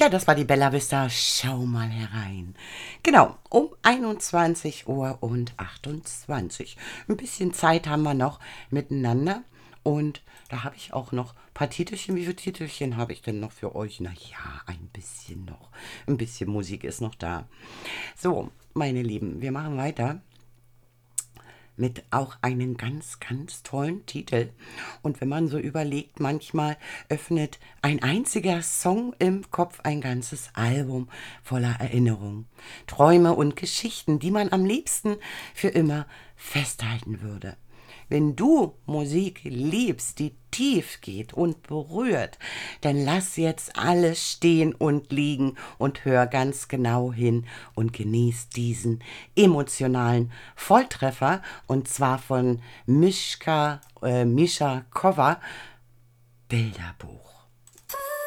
Ja, das war die Bella Vista. Schau mal herein. Genau, um 21:28 Uhr. Ein bisschen Zeit haben wir noch miteinander. Und da habe ich auch noch ein paar Titelchen. Wie viele Titelchen habe ich denn noch für euch? Na ja, ein bisschen noch. Ein bisschen Musik ist noch da. So, meine Lieben, wir machen weiter mit auch einem ganz, ganz tollen Titel. Und wenn man so überlegt, manchmal öffnet ein einziger Song im Kopf ein ganzes Album voller Erinnerungen, Träume und Geschichten, die man am liebsten für immer festhalten würde. Wenn du Musik liebst, die tief geht und berührt, dann lass jetzt alles stehen und liegen und hör ganz genau hin und genieß diesen emotionalen Volltreffer, und zwar von Mischa Kova, Bilderbuch.